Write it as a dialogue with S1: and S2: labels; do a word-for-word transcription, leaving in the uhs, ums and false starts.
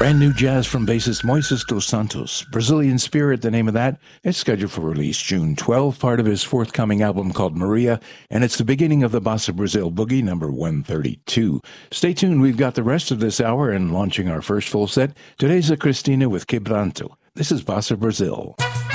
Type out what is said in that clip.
S1: Brand new jazz from bassist Moises dos Santos. Brazilian Spirit, the name of that. It's scheduled for release June twelfth, part of his forthcoming album called Maria, and it's the beginning of the Bossa Brazil Boogie, number one thirty-two. Stay tuned, we've got the rest of this hour and launching our first full set. Today's a Cristina with Quebranto. This is Bossa Brazil.